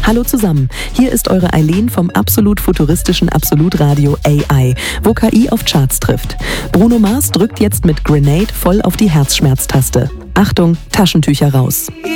Hallo zusammen, hier ist eure Eileen vom absolut futuristischen Absolutradio AI, wo KI auf Charts trifft. Bruno Mars drückt jetzt mit Grenade voll auf die Herzschmerztaste. Achtung, Taschentücher raus.